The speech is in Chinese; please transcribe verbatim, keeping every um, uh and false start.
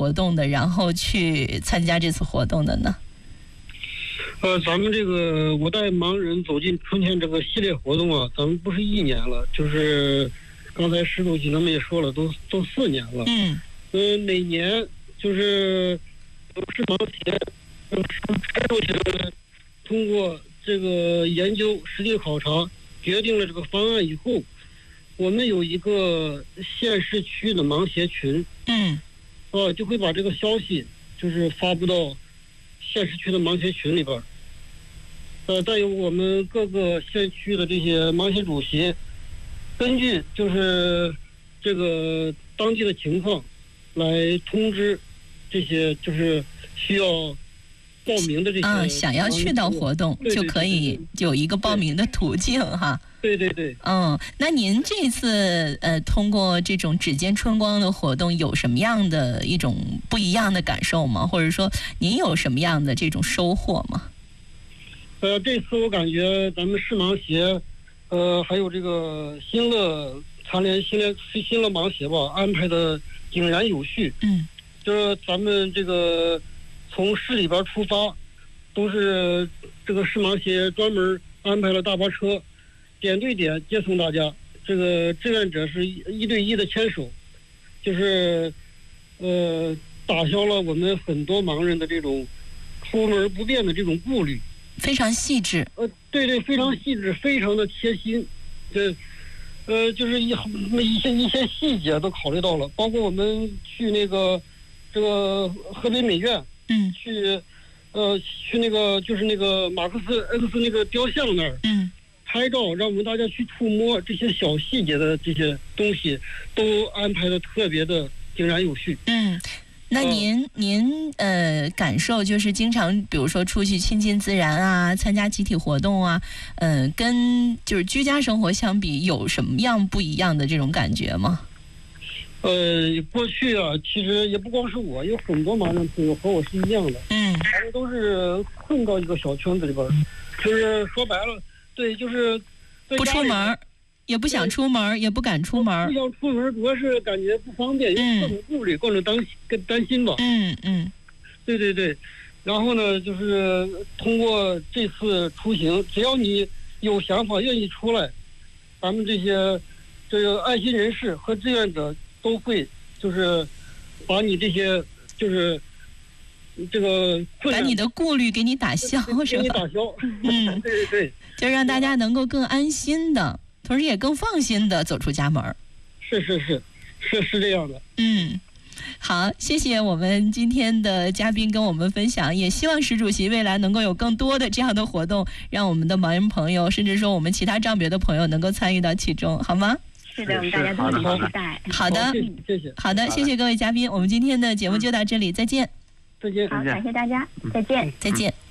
活动的，然后去参加这次活动的呢？ 呃，咱们这个我带盲人走进春天这个系列活动啊，咱们不是一年了，就是刚才石主席他们也说了，都都四年了。 嗯。 呃，每年就是视盲协，呃，石主席通过这个研究、实地考察，决定了这个方案以后，我们有一个县市区的盲协群。 嗯。 呃，就会把这个消息就是发布到县市区的盲协群里边。呃，再有我们各个县区的这些盲协主席，根据就是这个当地的情况，来通知这些就是需要报名的这些啊，想要去到活动就可以有一个报名的途径哈。 对对对。 嗯，那您这次呃通过这种只见春光的活动，有什么样的一种不一样的感受吗？或者说您有什么样的这种收获吗？ 呃，这次我感觉咱们视盲协，呃，还有这个新乐残联新乐新乐盲协吧，安排的井然有序。 嗯， 就是咱们这个从市里边出发，都是这个视盲协专门安排了大巴车，点对点接送大家。这个志愿者是一一对一的牵手，就是呃打消了我们很多盲人的这种出门不便的这种顾虑。 非常细致。 呃，对对，非常细致，非常的贴心。这，呃，就是一一些一些细节都考虑到了，包括我们去那个这个河北美院， 嗯， 去，呃，去那个就是那个马克思恩斯那个雕像那儿， 嗯， 拍照，让我们大家去触摸这些小细节的这些东西，都安排的特别的井然有序。 嗯。那您您呃感受就是经常比如说出去亲近自然啊，参加集体活动啊，嗯、呃，跟就是居家生活相比，有什么样不一样的这种感觉吗？ 呃，过去啊，其实也不光是我，有很多盲人朋友和我是一样的， 嗯， 他们都是困到一个小圈子里边，就是说白了，对，就是不出门。也不想出门，也不敢出门。 不想出门，主要是感觉不方便，因为各种顾虑，各种担跟担心吧。 嗯嗯， 对对对。然后呢，就是通过这次出行，只要你有想法，愿意出来，咱们这些这个爱心人士和志愿者都会就是把你这些就是这个把你的顾虑给你打消，是吧？ 给你打消。嗯，对对对， 就让大家能够更安心的。同时也更放心的走出家门。 是是是是是这样的。 嗯，好，谢谢我们今天的嘉宾跟我们分享，也希望石主席未来能够有更多的这样的活动，让我们的盲人朋友，甚至说我们其他障别的朋友能够参与到其中，好吗？ 是的，我们大家都很期待。 好的， 谢谢。 好的，谢谢各位嘉宾，我们今天的节目就到这里，再见。 再见。 好，感谢大家，再见， 再见。